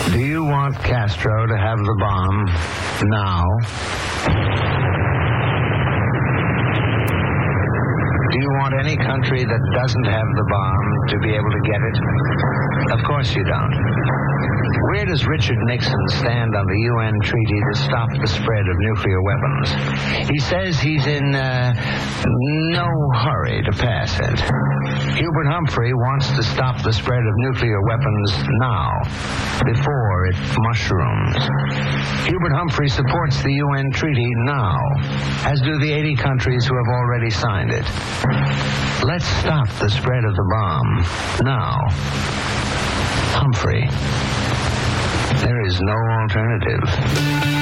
Do you want Castro to have the bomb now? Do you want any country that doesn't have the bomb to be able to get it? Of course you don't. Where does Richard Nixon stand on the UN treaty to stop the spread of nuclear weapons? He says he's in no hurry to pass it. Hubert Humphrey wants to stop the spread of nuclear weapons now, before it mushrooms. Hubert Humphrey supports the UN treaty now, as do the 80 countries who have already signed it. Let's stop the spread of the bomb now. Humphrey. There is no alternative.